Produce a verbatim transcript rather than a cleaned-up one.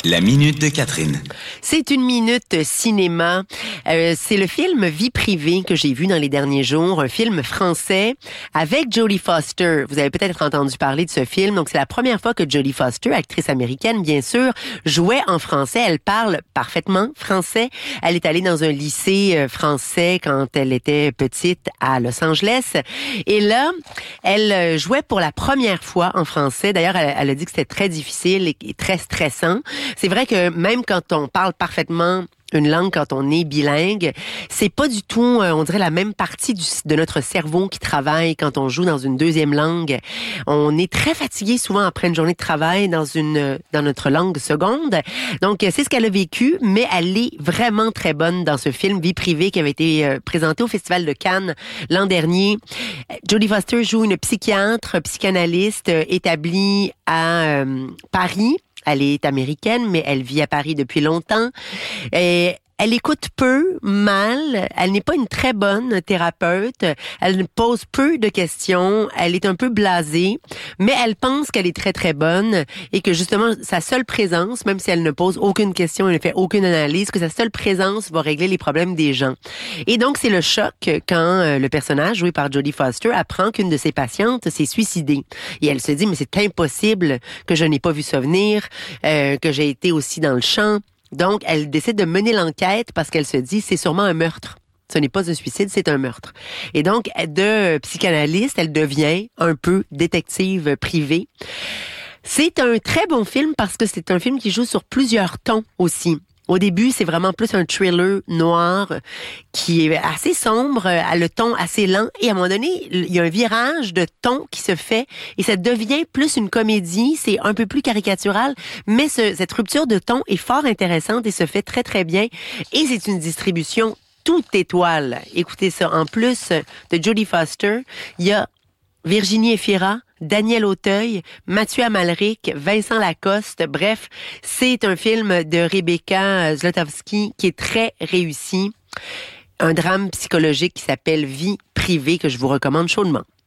La minute de Catherine. C'est une minute cinéma. Euh, c'est le film Vie privée que j'ai vu dans les derniers jours, un film français avec Jodie Foster. Vous avez peut-être entendu parler de ce film. Donc, c'est la première fois que Jodie Foster, actrice américaine, bien sûr, jouait en français. Elle parle parfaitement français. Elle est allée dans un lycée français quand elle était petite à Los Angeles. Et là, elle jouait pour la première fois en français. D'ailleurs, elle, elle a dit que c'était très difficile et très stressant. C'est vrai que même quand on parle parfaitement une langue, quand on est bilingue, c'est pas du tout, on dirait, la même partie du, de notre cerveau qui travaille quand on joue dans une deuxième langue. On est très fatigué souvent après une journée de travail dans une dans notre langue seconde. Donc, c'est ce qu'elle a vécu, mais elle est vraiment très bonne dans ce film Vie privée qui avait été présenté au Festival de Cannes l'an dernier. Jodie Foster joue une psychiatre, psychanalyste établie à euh, Paris. Elle est américaine, mais elle vit à Paris depuis longtemps. Et elle écoute peu, mal. Elle n'est pas une très bonne thérapeute. Elle pose peu de questions. Elle est un peu blasée, mais elle pense qu'elle est très, très bonne et que justement, sa seule présence, même si elle ne pose aucune question, elle ne fait aucune analyse, que sa seule présence va régler les problèmes des gens. Et donc, c'est le choc quand le personnage, joué par Jodie Foster, apprend qu'une de ses patientes s'est suicidée. Et elle se dit, mais c'est impossible que je n'ai pas vu ça venir, euh, que j'ai été aussi dans le champ. Donc, elle décide de mener l'enquête parce qu'elle se dit, c'est sûrement un meurtre. Ce n'est pas un suicide, c'est un meurtre. Et donc, de psychanalyste, elle devient un peu détective privée. C'est un très bon film parce que c'est un film qui joue sur plusieurs tons aussi. Au début, c'est vraiment plus un thriller noir qui est assez sombre, à le ton assez lent. Et à un moment donné, il y a un virage de ton qui se fait et ça devient plus une comédie. C'est un peu plus caricatural, mais ce, cette rupture de ton est fort intéressante et se fait très, très bien. Et c'est une distribution toute étoile. Écoutez ça. En plus de Jodie Foster, il y a Virginie Efira, Daniel Auteuil, Mathieu Amalric, Vincent Lacoste. Bref, c'est un film de Rebecca Zlotowski qui est très réussi. Un drame psychologique qui s'appelle Vie privée que je vous recommande chaudement.